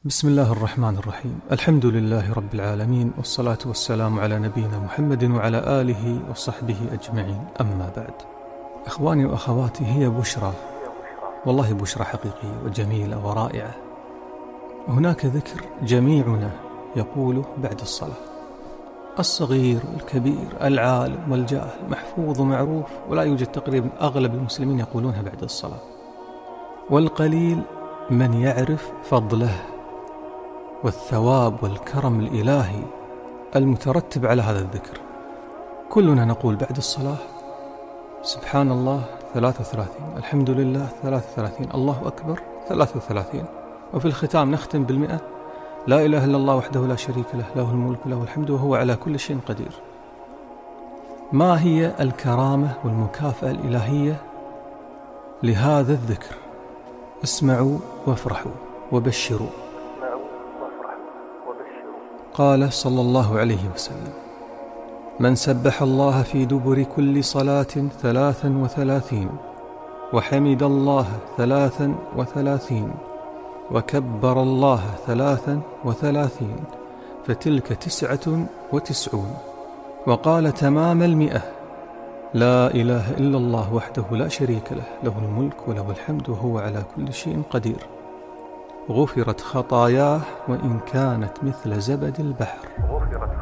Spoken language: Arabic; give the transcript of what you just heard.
بسم الله الرحمن الرحيم. الحمد لله رب العالمين، والصلاة والسلام على نبينا محمد وعلى آله وصحبه أجمعين. أما بعد، أخواني وأخواتي، هي بشرى، والله بشرى حقيقية وجميلة ورائعة. هناك ذكر جميعنا يقوله بعد الصلاة، الصغير والكبير، العالم والجاهل، محفوظ ومعروف، ولا يوجد تقريبا أغلب المسلمين يقولونها بعد الصلاة، والقليل من يعرف فضله والثواب والكرم الإلهي المترتب على هذا الذكر. كلنا نقول بعد الصلاة سبحان الله 33، الحمد لله 33، الله أكبر 33، وفي الختام نختم ب100: لا إله إلا الله وحده لا شريك له، له الملك وله الحمد وهو على كل شيء قدير. ما هي الكرامة والمكافأة الإلهية لهذا الذكر؟ اسمعوا وافرحوا وبشروا. قال صلى الله عليه وسلم: من سبح الله في دبر كل صلاة 33 وحمد الله 33 وكبر الله 33 فتلك 99، وقال تمام 100: لا إله إلا الله وحده لا شريك له، له الملك وله الحمد وهو على كل شيء قدير، غفرت خطاياه وإن كانت مثل زبد البحر.